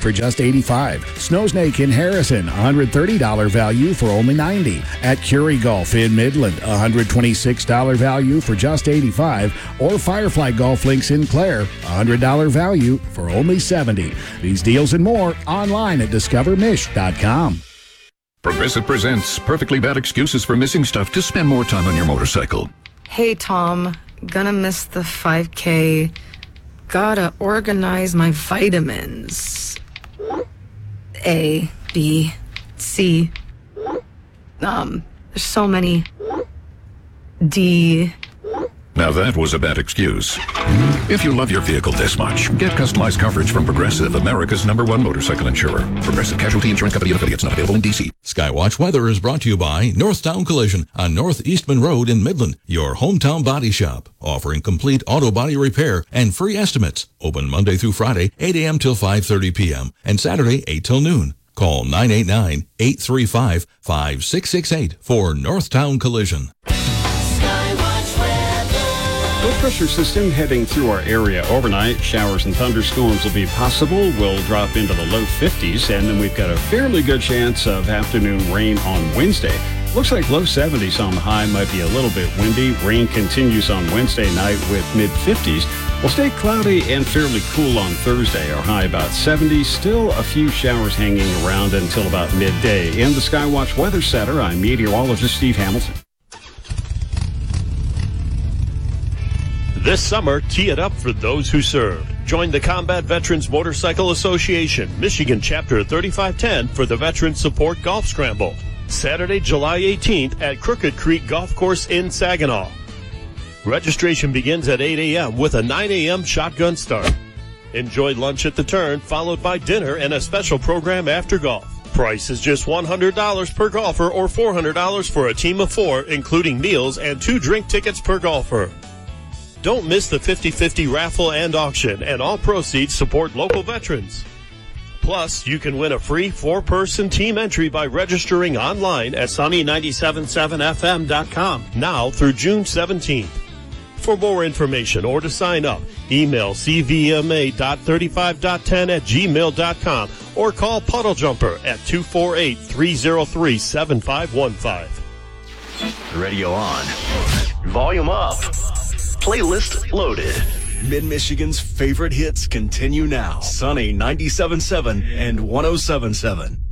for just $85. Snowsnake in Harrison, $130 value for only $90. At Curie Golf in Midland, $126 value for just $85. Or Firefly Golf Links in Clare, $100 value for only $70. These deals and more online at discovermish.com. Progressive presents Perfectly Bad Excuses for Missing Stuff to spend more time on your motorcycle. Hey, Tom. Gonna miss the 5K. Gotta organize my vitamins. A, B, C. There's so many. D. Now that was a bad excuse. If you love your vehicle this much, get customized coverage from Progressive, America's #1 motorcycle insurer. Progressive Casualty Insurance Company and affiliates, not available in D.C. Skywatch weather is brought to you by Northtown Collision on North Eastman Road in Midland, your hometown body shop, offering complete auto body repair and free estimates. Open Monday through Friday, 8 a.m. till 5:30 p.m. and Saturday, 8 till noon. Call 989-835-5668 for Northtown Collision. Low pressure system heading through our area overnight. Showers and thunderstorms will be possible. We'll drop into the low 50s, and then we've got a fairly good chance of afternoon rain on Wednesday. Looks like low 70s on the high, might be a little bit windy. Rain continues on Wednesday night with mid 50s. We'll stay cloudy and fairly cool on Thursday. Our high about 70. Still a few showers hanging around until about midday. In the Skywatch Weather Center, I'm meteorologist Steve Hamilton. This summer, tee it up for those who serve. Join the Combat Veterans Motorcycle Association, Michigan Chapter 3510 for the Veteran Support Golf Scramble. Saturday, July 18th at Crooked Creek Golf Course in Saginaw. Registration begins at 8 a.m. with a 9 a.m. shotgun start. Enjoy lunch at the turn, followed by dinner and a special program after golf. Price is just $100 per golfer or $400 for a team of 4, including meals and 2 drink tickets per golfer. Don't miss the 50-50 raffle and auction, and all proceeds support local veterans. Plus, you can win a free 4-person team entry by registering online at sunny977fm.com now through June 17th. For more information or to sign up, email cvma.35.10@gmail.com or call Puddle Jumper at 248-303-7515. Radio on. Volume up. Playlist loaded. Mid-Michigan's favorite hits continue now. Sunny 97.7 and 107.7.